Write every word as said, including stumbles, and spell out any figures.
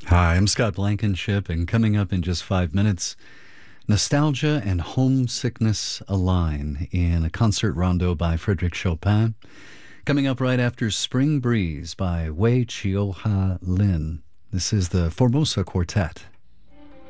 Hi, I'm Scott Blankenship, and coming up in just five minutes, nostalgia and homesickness align in a concert rondo by Frédéric Chopin. Coming up right after Spring Breeze by Wei Chioha Lin. This is the Formosa Quartet.